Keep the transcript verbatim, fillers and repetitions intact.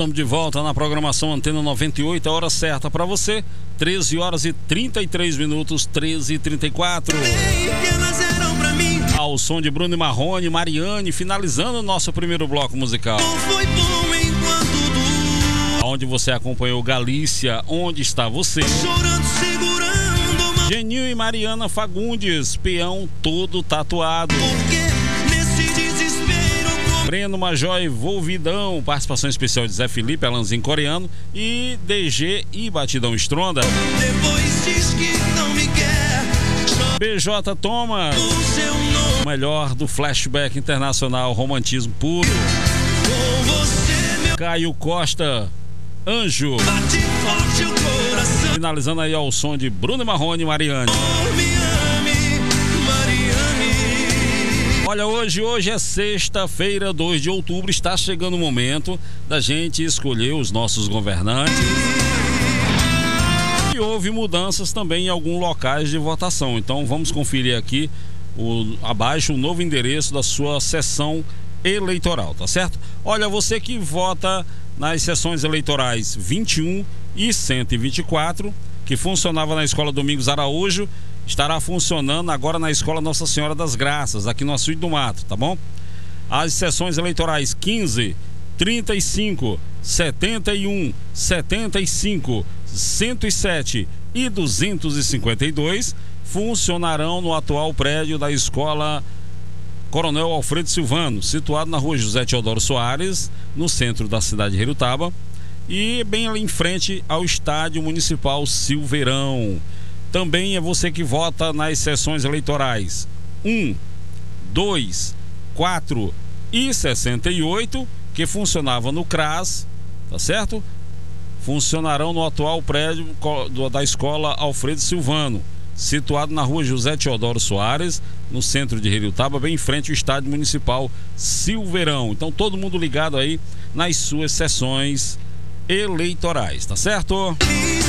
Estamos de volta na programação Antena noventa e oito, a hora certa para você, treze horas e trinta e três minutos, treze e trinta e quatro. Ao som de Bruno e Marrone, Mariane, finalizando o nosso primeiro bloco musical. Foi bom enquanto durou. Onde você acompanhou Galícia, Onde Está Você? Chorando, segurando. Geninho e Mariana Fagundes, peão todo tatuado. Porque nesse desespero. Breno Major e Volvidão, participação especial de Zé Felipe, Alanzinho Coreano e D G e Batidão Estronda. Depois diz que não me quer. B J Thomas, O seu nome. o melhor do flashback internacional, romantismo puro. Com você, meu. Caio Costa, Anjo. Bate forte o coração. Finalizando aí ao som de Bruno e Marrone e Mariane. Me ame, Mariane. Olha, hoje, hoje é sexta-feira, dois de outubro, está chegando o momento da gente escolher os nossos governantes. E houve mudanças também em alguns locais de votação. Então vamos conferir aqui o, abaixo o novo endereço da sua sessão eleitoral, tá certo? Olha, você que vota nas sessões eleitorais vinte e um e cento e vinte e quatro, que funcionava na Escola Domingos Araújo, estará funcionando agora na Escola Nossa Senhora das Graças, aqui no Açude do Mato, tá bom? As sessões eleitorais quinze, trinta e cinco, setenta e um, setenta e cinco, cento e sete e duzentos e cinquenta e dois funcionarão no atual prédio da Escola Coronel Alfredo Silvano, situado na rua José Teodoro Soares, no centro da cidade de Herutaba, e bem ali em frente ao Estádio Municipal Silveirão. Também é você que vota nas sessões eleitorais um, dois, quatro e sessenta e oito, que funcionava no C R A S, tá certo? Funcionarão no atual prédio da Escola Alfredo Silvano, situado na rua José Teodoro Soares, no centro de Herutaba, bem em frente ao Estádio Municipal Silveirão. Então todo mundo ligado aí nas suas sessões eleitorais, tá certo?